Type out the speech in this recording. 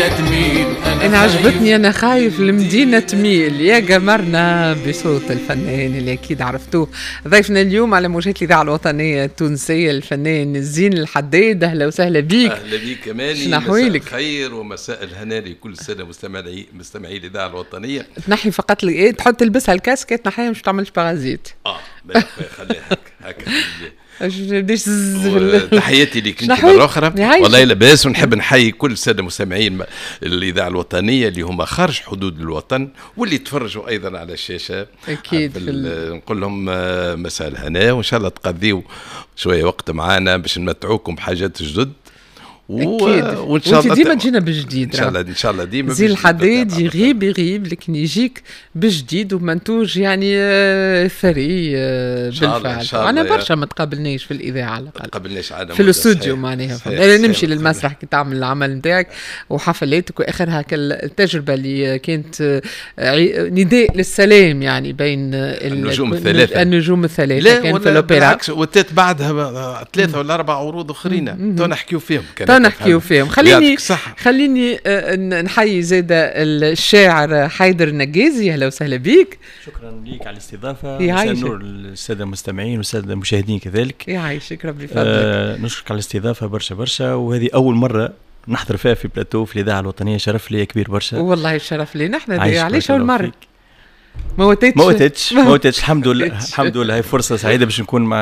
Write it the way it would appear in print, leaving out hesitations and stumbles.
تميل. أنا عجبتني أنا خايف المدينة تميل يا قمرنا بصوت الفنان اللي أكيد عرفتوه. ضيفنا اليوم على موجات الإذاعة الوطنية التونسية الفنان زين الحداد. أهلا وسهلا بيك. أهلا بيك كماني. مساء الخير ومساء الهنا لكل السادة مستمعي الإذاعة الوطنية. تنحي فقط إيه تحط تلبسها الكاسكيت تنحيها مش تعملش بارازيت. خليها هكا. تحياتي لك انت مرة اخرى والله لاباس. ونحب نحيي كل الساده مستمعين الاذاعه الوطنيه اللي هما خارج حدود الوطن واللي تفرجوا ايضا على الشاشه اكيد. نقول لهم مساء الهنا وان شاء الله تقضيوا شويه وقت معنا باش نمتعوكم بحاجات جدد. اكيد وان شاء الله ديما تجينا بجديد. ان شاء الله ديما زين الحداد يغيب لكن يجيك بجديد ومنتوج يعني ثري بالفعل. انا برشا ما تقابلناش في الاذاعه على الاقل في الاستوديو معناها نمشي للمسرح كي تعمل العمل نتاعك وحفلاتك واخرها التجربه اللي كانت نداء للسلام يعني بين النجوم الثلاثه كان في الاوبرا وتات بعدها 3 ولا 4 عروض اخرين تو نحكيو فيهم نحكيو فيهم. خليني نحيي زيادة الشاعر حيدر النجازي. اهلا وسهلا بيك. شكرا ليك على الاستضافه. مساء النور للساده المستمعين والساده المشاهدين كذلك. يعيشك ربي فضلك. نشكرك على الاستضافه برشا وهذه اول مره نحضر فيها في بلاتو في الاذاعه الوطنيه. شرف لي كبير برشا. والله الشرف لينا احنا. علاش اول مره ما وتتش الحمد لله. هاي فرصه سعيده باش نكون مع